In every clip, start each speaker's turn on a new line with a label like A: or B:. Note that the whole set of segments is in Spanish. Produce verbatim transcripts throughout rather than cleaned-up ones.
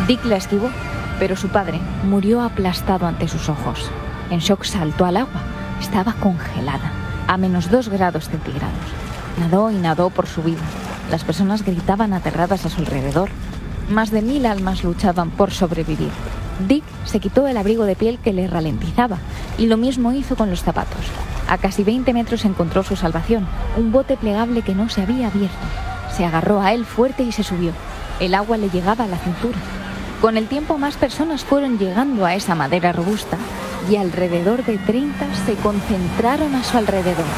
A: Dick la esquivó, pero su padre murió aplastado ante sus ojos. En shock saltó al agua. Estaba congelada, a menos dos grados centígrados. Nadó y nadó por su vida. Las personas gritaban aterradas a su alrededor. Más de mil almas luchaban por sobrevivir. Dick se quitó el abrigo de piel que le ralentizaba y lo mismo hizo con los zapatos. A casi veinte metros encontró su salvación, un bote plegable que no se había abierto. Se agarró a él fuerte y se subió. El agua le llegaba a la cintura. Con el tiempo más personas fueron llegando a esa madera robusta y alrededor de treinta se concentraron a su alrededor.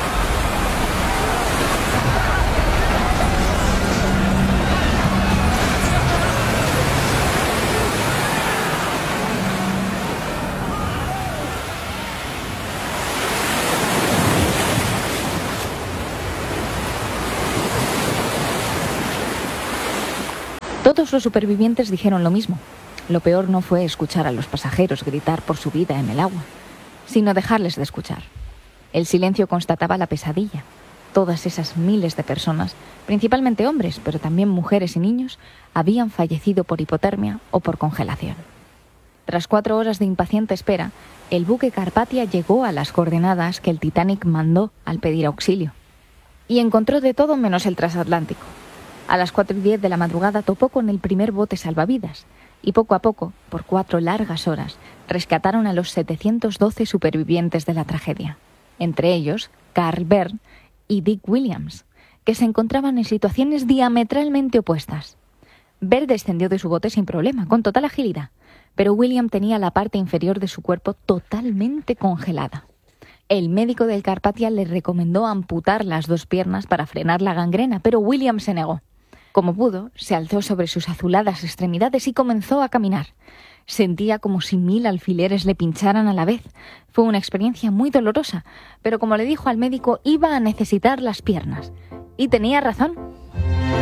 A: Todos los supervivientes dijeron lo mismo. Lo peor no fue escuchar a los pasajeros gritar por su vida en el agua, sino dejarles de escuchar. El silencio constataba la pesadilla. Todas esas miles de personas, principalmente hombres, pero también mujeres y niños, habían fallecido por hipotermia o por congelación. Tras cuatro horas de impaciente espera, el buque Carpathia llegó a las coordenadas que el Titanic mandó al pedir auxilio. Y encontró de todo menos el transatlántico. A las cuatro y diez de la madrugada topó con el primer bote salvavidas y poco a poco, por cuatro largas horas, rescataron a los setecientos doce supervivientes de la tragedia. Entre ellos, Carl Byrne y Dick Williams, que se encontraban en situaciones diametralmente opuestas. Byrne descendió de su bote sin problema, con total agilidad, pero William tenía la parte inferior de su cuerpo totalmente congelada. El médico del Carpathia le recomendó amputar las dos piernas para frenar la gangrena, pero William se negó. Como pudo, se alzó sobre sus azuladas extremidades y comenzó a caminar. Sentía como si mil alfileres le pincharan a la vez. Fue una experiencia muy dolorosa, pero como le dijo al médico, iba a necesitar las piernas. Y tenía razón.